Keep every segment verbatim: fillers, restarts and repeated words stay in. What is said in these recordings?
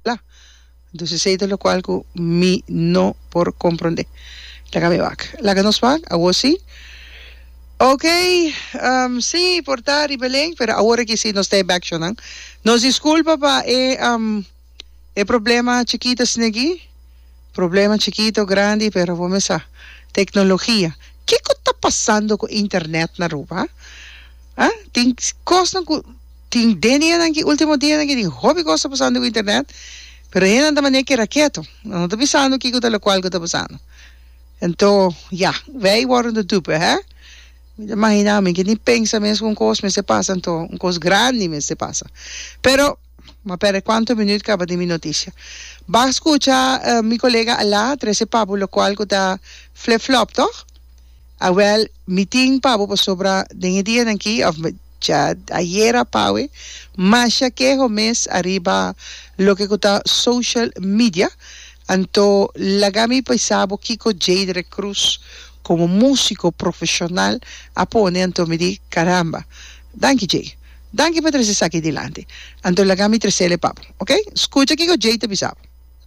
la. Entonces, de lo cual mi no por comprender. La que me va. La que nos va, a vos sí. Ok, um, sí, portar y Belén, pero ahora que sí nos está back show, nos disculpa pa eh, um, el problema chiquito aquí, problema chiquito, grande, pero vamos a tecnología. ¿Qué está pasando con internet na rupa? Ah, tem cosas tem denia nang último dia nang tem hobby cosa pasando con internet, pero ainda da maneira que era quieto, não está pensando que está lo qual está passando. Então, ja, wij worden de dupe, hè? Imaginame que nem pensa mesmo um coisa me se passa, então, um coisa grande me se passa. Pero, ma per quanto minuto acaba de minha notícia. Va escuchar uh, mi colega lá, trece papo, lo qual está flip-flop, toch? Ah, well, meeting papo sobre dinge dia aqui, of já ayer pawe, mas já que o mês arriba lo que está social media, então, lagami pensavo Kiko Jadre Cruz como músico profissional a pone, então me di, caramba, danke Jay, danke per trazer aqui dilante. Então, lagami tresele papo, ok? Escuta Kiko Jay te pensavo.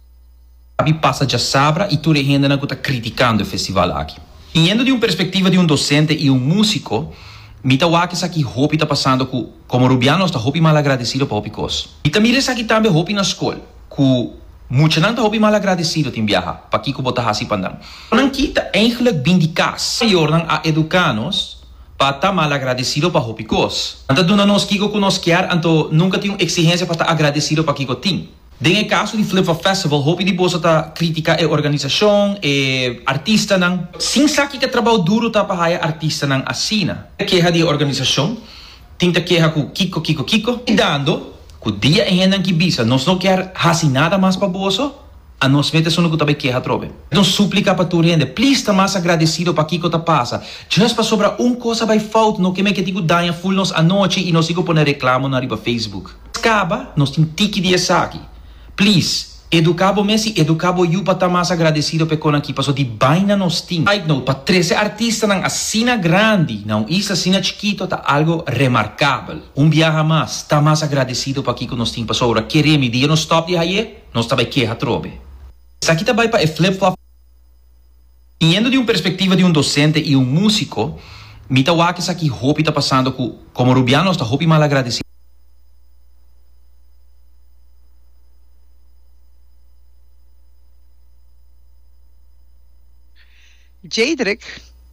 Abi passa já sabra e tu rehenda na está criticando o festival aqui. Indo de uma perspectiva de um docente e um músico, mita waki saki hopi tá passando com como Rubiano está hopi mal agradecido para hopi cos. Mita mire saki também hopi na escola, com muita não tá hopi mal agradecido tem viaja, para que botar assim pandang. Não kita eigenlijk bindikas, jordan a educanos para tá mal agradecido para hopi cos. Anta dona nos kiko com nos quer, anto nunca tem exigência para tá agradecido para kiko tem. Em caso de Flip Flop Festival, hopi di bosa tá critica a organização, e artista não. Sim saki que trabalho duro tá para a artista não assina. Queja de organização, tinta queja com kiko kiko kiko, e dando que dia em hendan que bisa, nós não quer hasi nada mais para boso, a nós mete só no que também queja trobe. Então suplica para tu rende, please tá mais agradecido para kiko tá passa. Just para sobra um coisa vai falta, no que me que digo danha full nos a noite e nós sigo poner reclamo na riba Facebook. Acaba, nós tem tiki dia saki. Please, educabo Messi, educabo you para mais agradecido pe con aqui, passou de baina nos tim. Side note, para treze artistas não assina grande, não isso assina chiquito, tá algo remarcável. Um viaja mais, tá mais agradecido para aqui que nos tim, passou ora queremos dia no stop de aí, nós também queja trobe. Isso aqui também para flip flop. Indo de uma perspectiva de um docente e um músico, mita wa que isso aqui hopi tá passando com como Rubiano está hopi mal agradecido. Jadrick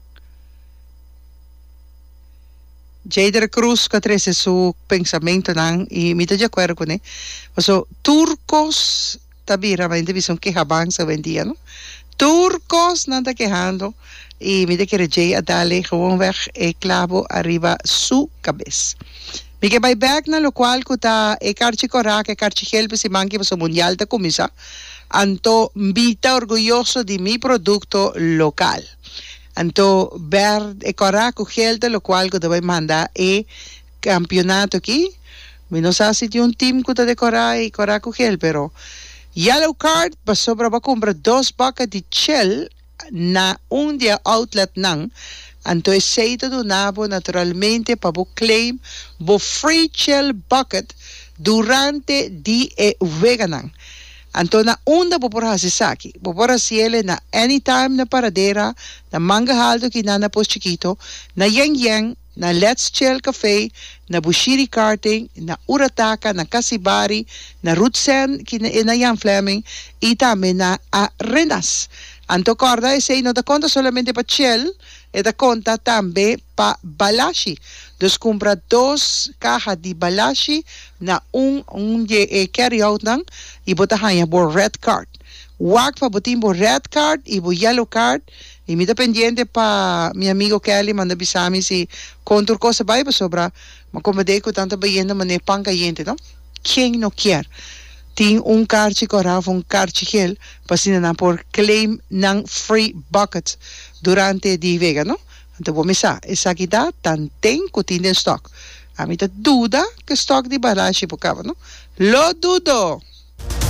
Jadrick Cruz que trae su pensamiento nan y me estoy de acuerdo con él. So, turcos tabira ma división que jaban se vendía, ¿no? Turcos nada quejando y me de que Jay a darle gewoon weg el clavo arriba su cabeza. Mi que vai back na lo cual kuta e carchi cora que carchi help si manki so mundial de comisa. Anto vita orgulloso de mi producto local. Anto ver e cora cu gente lo cual que debe mandar e campeonato aquí. Mi no sa si di un team que de cora e cora cu gel, pero yellow card pa sobra ba compra dos buckets de shell na un dia outlet nang. Anto e seito do nabo naturalmente pa bo claim bo free shell bucket durante di e veganang. Anto na unda popora sisaki, popora siele na anytime na paradera, na manga haldo ki na pos chiquito, na yang yang, na Let's Chill Cafe, na Bushiri Karting, na Urataka, na Kasibari, na Rutsen ki na, na Jan Fleming, y también na Arenas. Anto corda e sei no da conta solamente pa Chill, e da conta también pa Balashi. Dus compra dos cajas de Balashi na un un e carry out nang y bota hanya bo red card. Wak pa botin bo red card y bo yellow card y mi pendiente pa mi amigo Kelly manda bisami si contour cosa vai pa sobra ma come deco tanto bayendo mane panca yente no. Quem no quer tem un carchi coraf un carchi gel pa sinana por claim nang free buckets durante di vega no. Então, vamos lá, essa aqui dá tanto que tem stock. A mim tá duda que stock de Balashi por cabo, não? Lo dudo!